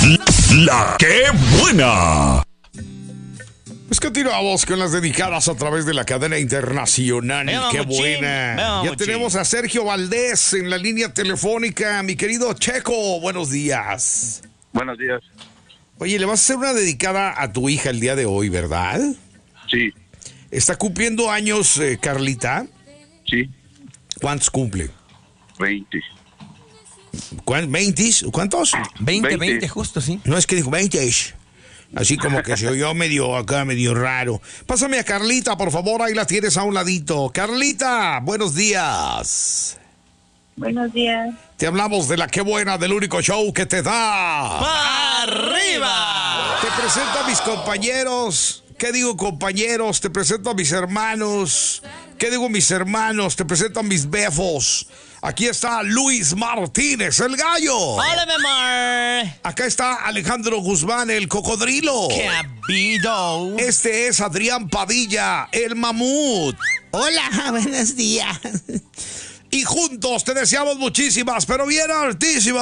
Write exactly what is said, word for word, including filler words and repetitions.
La que buena. Pues continuamos con las dedicadas a través de la cadena internacional. Venga, ¡Qué Mochín. buena! Venga, Ya Mochín. tenemos a Sergio Valdés en la línea telefónica. Mi querido Checo, buenos días. Buenos días. Oye, le vas a hacer una dedicada a tu hija el día de hoy, ¿verdad? Sí, Está cumpliendo años, eh, Carlita. sí, ¿Cuántos cumple? veinte. ¿Cuán- ¿veintis? ¿Cuántos? veinte, veinte. veinte, justo, sí. No, es que dijo veinte. Así como que se oyó medio acá, medio raro. Pásame a Carlita, por favor, ahí la tienes a un ladito. Carlita, buenos días. Buenos días. Te hablamos de la que buena, del único show que te da. ¡Arriba! Te presento a mis compañeros. ¿Qué digo, compañeros? Te presento a mis hermanos. ¿Qué digo, mis hermanos? Te presento a mis befos. Aquí está Luis Martínez, el gallo. ¡Hola, mi amor! Acá está Alejandro Guzmán, el cocodrilo. ¡Qué habido! Este es Adrián Padilla, el mamut. Hola, buenos días. Y juntos te deseamos muchísimas, pero bien hartísimas